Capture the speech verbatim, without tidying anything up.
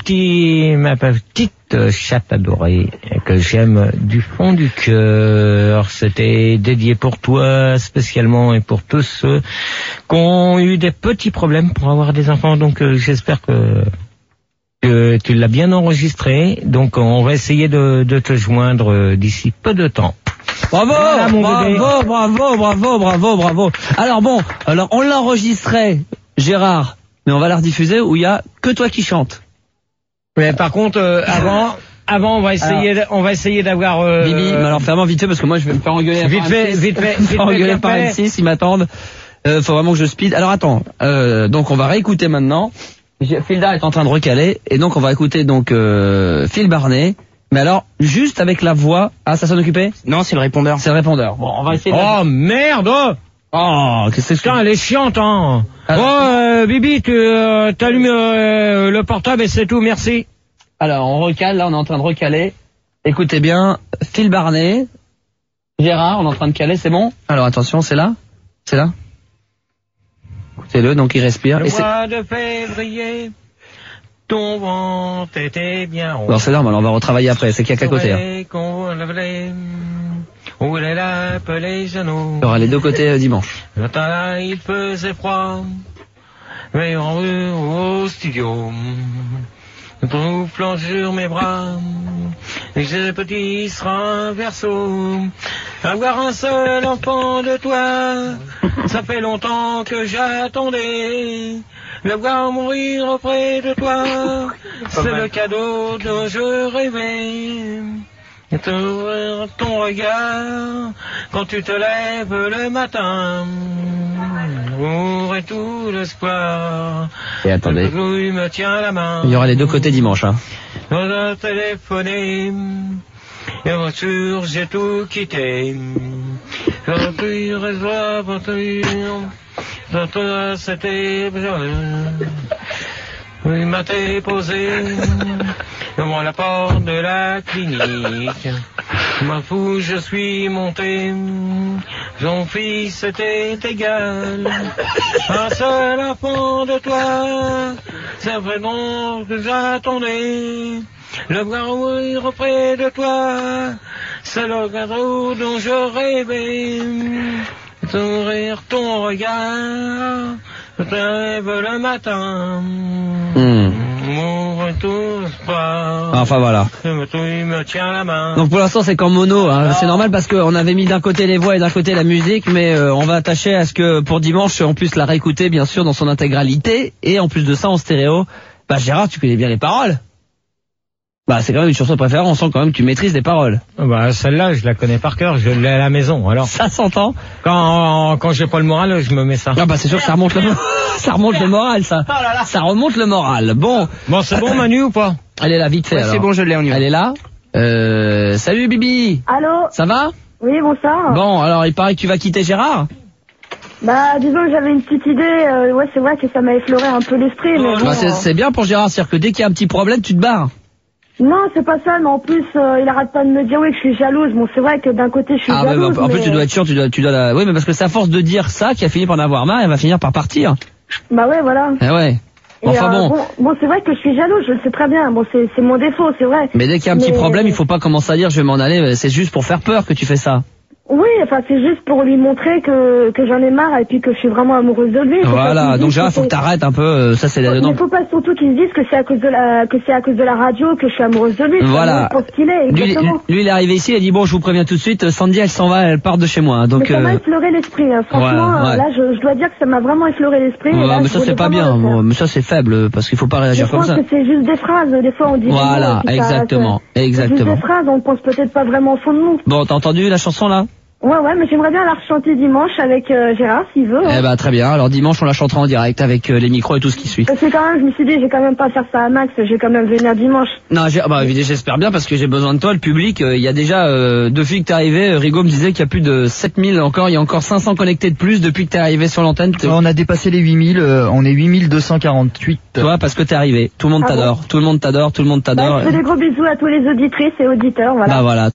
petit, ma petite chatte adorée que j'aime du fond du cœur. C'était dédié pour toi spécialement et pour tous ceux qui ont eu des petits problèmes pour avoir des enfants. Donc euh, j'espère que, que tu l'as bien enregistré. Donc on va essayer de, de te joindre euh, d'ici peu de temps. Bravo, voilà, mon bravo, bébé. bravo, bravo, bravo, bravo. Alors bon, alors on l'a enregistré, Gérard, mais on va la rediffuser où il y a que toi qui chantes. Mais par contre, euh, avant, avant, on va essayer, alors, on va essayer d'avoir. Euh, Bibi, mais alors vraiment vite fait parce que moi je vais me faire engueuler. Vite fait, vite fait, vite fait, engueuler par M six, ils m'attendent. Euh, faut vraiment que je speed. Alors attends, euh, donc on va réécouter maintenant. Philda est en train de recaler et donc on va écouter donc euh, Phil Barnet. Mais alors juste avec la voix. Ah, ça sonne occupé? Non, c'est le répondeur. C'est le répondeur. Bon, on va essayer. Oh de... merde! Oh, qu'est-ce que c'est? Putain, elle est chiante, hein. Alors, oh, euh, Bibi, tu euh, t'allumes euh, le portable et c'est tout, merci. Alors, on recale, là, on est en train de recaler. Écoutez bien, Phil Barnet, Gérard, on est en train de caler, c'est bon? Alors, attention, c'est là? C'est là? Écoutez-le, donc il respire. Le et mois de février, ton ventre était bien rond. Bon, c'est normal, on va retravailler après, c'est qu'il y a qu'à côté. Hein. Où elle appelait Jeannot. Il y aura les deux côtés euh, dimanche. Le matin, il faisait froid, mais on veut au studio. Nous planche sur mes bras, et j'ai petit sera un verso. Avoir un seul enfant de toi, ça fait longtemps que j'attendais. Le voir mourir auprès de toi, c'est le cadeau dont je rêvais. Et t'ouvrir ton regard quand tu te lèves le matin, ouvre tout l'espoir. Et attendez, il me tient la main. il y aura les deux côtés dimanche. Hein. On a téléphoné, et en voiture j'ai tout quitté. J'aurais pu résoudre l'aventure, toi c'était il m'a déposé devant la porte de la clinique. M'en fous, je suis monté. Son fils était égal. Un seul enfant de toi, c'est vraiment que j'attendais. Le voir mourir auprès de toi, c'est le cadeau dont je rêvais. T'ouvrir ton regard, je te rêve le matin. Mmh. Enfin voilà. Donc pour l'instant c'est qu'en mono, hein. C'est normal parce qu'on avait mis d'un côté les voix et d'un côté la musique, mais euh, on va attacher à ce que pour dimanche on puisse la réécouter bien sûr dans son intégralité, et en plus de ça en stéréo. Bah Gérard, tu connais bien les paroles. Bah c'est quand même une chanson préférée, on sent quand même que tu maîtrises les paroles. Bah celle-là je la connais par cœur, je l'ai à la maison. Alors ça s'entend. Quand quand j'ai pas le moral, je me mets ça. Ah bah c'est sûr que ça remonte le ça remonte le moral ça. Oh là là. Ça remonte le moral. Bon. Bon c'est bon Manu ou pas? Elle est là vite fait. Ouais, alors. C'est bon, je l'ai, on y va. Elle est là. Euh salut Bibi. Allô? Ça va? Oui, bonsoir. Bon, alors il paraît que tu vas quitter Gérard. Bah, disons que j'avais une petite idée, euh, ouais, c'est vrai que ça m'a effleuré un peu l'esprit, mais bon, bah, c'est, euh... c'est bien pour Gérard, c'est-à-dire que dès qu'il y a un petit problème, tu te barres. Non, c'est pas ça, mais en plus, euh, il arrête pas de me dire, oui, que je suis jalouse. Bon, c'est vrai que d'un côté, je suis ah, jalouse, bah, en mais... plus, tu dois être sûr, tu dois, tu dois la... Oui, mais parce que c'est à force de dire ça qu'il a fini par en avoir marre, elle va finir par partir. Bah ouais, voilà. Eh ouais. Et Enfin euh, bon. bon. Bon, c'est vrai que je suis jalouse, je le sais très bien. Bon, c'est, c'est mon défaut, c'est vrai. Mais dès qu'il y a un mais... petit problème, il faut pas commencer à dire je vais m'en aller, c'est juste pour faire peur que tu fais ça. Oui, enfin, c'est juste pour lui montrer que, que j'en ai marre et puis que je suis vraiment amoureuse de lui. Voilà, donc Gérard, faut que t'arrêtes un peu, euh, ça c'est là-dedans. Il faut pas surtout qu'il se dise que c'est à cause de la, que c'est à cause de la radio que je suis amoureuse de lui. Voilà. Pour ce qu'il est, lui, lui, il est arrivé ici, il a dit bon, je vous préviens tout de suite, Sandy, elle s'en va, elle part de chez moi. Donc, mais ça m'a euh... effleuré l'esprit, hein. Franchement, ouais, ouais. là, je, je dois dire que ça m'a vraiment effleuré l'esprit. Ouais, là, mais ça c'est pas bien, bon, mais ça c'est faible, parce qu'il faut pas réagir je comme ça. Je pense que c'est juste des phrases, des fois on dit voilà, des mots, exactement, ça, ça, exactement. C'est juste des phrases, on pense peut-être pas vraiment au fond de nous. Bon, t'as entendu la chanson là? Ouais, ouais, mais j'aimerais bien la rechanter dimanche avec euh, Gérard, s'il veut. Eh hein. bah très bien, alors dimanche on la chantera en direct avec euh, les micros et tout ce qui suit. Parce que quand même, je me suis dit, j'ai quand même pas faire ça à Max, j'ai quand même venir dimanche. Non, j'ai, bah évidemment, j'espère bien parce que j'ai besoin de toi, le public. Il euh, y a déjà, euh, depuis que t'es arrivé, Rigaud me disait qu'il y a plus de sept mille encore, il y a encore cinq cents connectés de plus depuis que t'es arrivé sur l'antenne. T'es... On a dépassé les huit mille, euh, on est huit mille deux cent quarante-huit. Toi, parce que t'es arrivé, tout le monde Ah t'adore, bon tout le monde t'adore, tout le monde t'adore. Bah, je fais des gros bisous à tous les auditrices et auditeurs, voilà. Bah voilà.